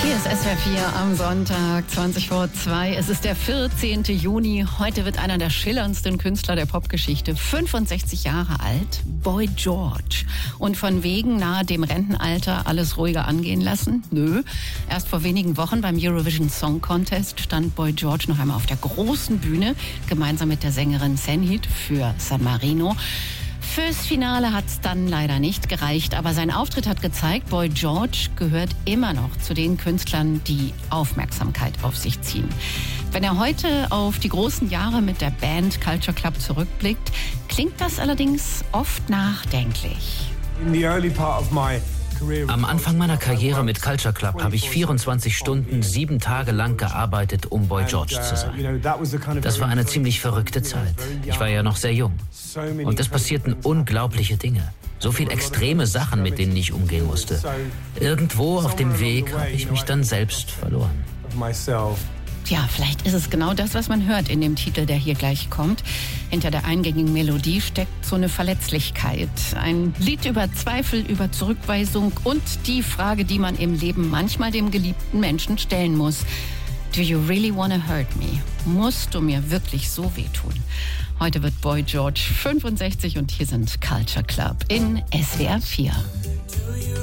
Hier ist SWR 4 am Sonntag, 20 vor 2. Es ist der 14. Juni. Heute wird einer der schillerndsten Künstler der Popgeschichte 65 Jahre alt, Boy George. Und von wegen nahe dem Rentenalter alles ruhiger angehen lassen? Nö. Erst vor wenigen Wochen beim Eurovision Song Contest stand Boy George noch einmal auf der großen Bühne, gemeinsam mit der Sängerin Senhit für San Marino. Fürs Finale hat es dann leider nicht gereicht, aber sein Auftritt hat gezeigt, Boy George gehört immer noch zu den Künstlern, die Aufmerksamkeit auf sich ziehen. Wenn er heute auf die großen Jahre mit der Band Culture Club zurückblickt, klingt das allerdings oft nachdenklich. Am Anfang meiner Karriere mit Culture Club habe ich 24 Stunden, 7 Tage lang gearbeitet, um Boy George zu sein. Das war eine ziemlich verrückte Zeit. Ich war ja noch sehr jung. Und es passierten unglaubliche Dinge. So viel extreme Sachen, mit denen ich umgehen musste. Irgendwo auf dem Weg habe ich mich dann selbst verloren. Ja, vielleicht ist es genau das, was man hört in dem Titel, der hier gleich kommt. Hinter der eingängigen Melodie steckt so eine Verletzlichkeit. Ein Lied über Zweifel, über Zurückweisung und die Frage, die man im Leben manchmal dem geliebten Menschen stellen muss. Do you really wanna hurt me? Musst du mir wirklich so wehtun? Heute wird Boy George 65 und hier sind Culture Club in SWR 4.